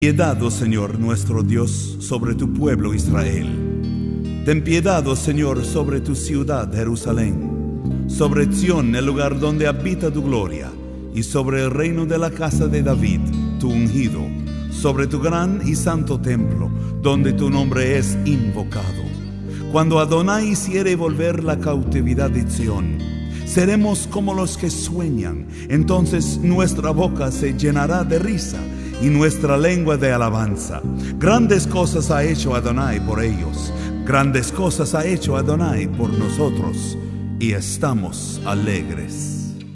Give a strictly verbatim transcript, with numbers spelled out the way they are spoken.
Piedad, oh Señor, nuestro Dios, sobre tu pueblo Israel. Ten piedad, oh Señor, sobre tu ciudad Jerusalén, sobre Sión, el lugar donde habita tu gloria, y sobre el reino de la casa de David, tu ungido, sobre tu gran y santo templo, donde tu nombre es invocado. Cuando Adonai hiciere volver la cautividad de Sión, seremos como los que sueñan. Entonces nuestra boca se llenará de risa y nuestra lengua de alabanza. Grandes cosas ha hecho Adonai por ellos, grandes cosas ha hecho Adonai por nosotros, y estamos alegres.